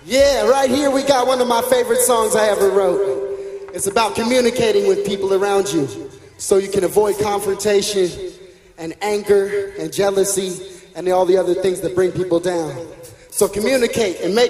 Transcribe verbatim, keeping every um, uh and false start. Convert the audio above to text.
Yeah, right here we got one of my favorite songs I ever wrote. It's about communicating with people around you so you can avoid confrontation and anger and jealousy and all the other things that bring people down. So communicate and make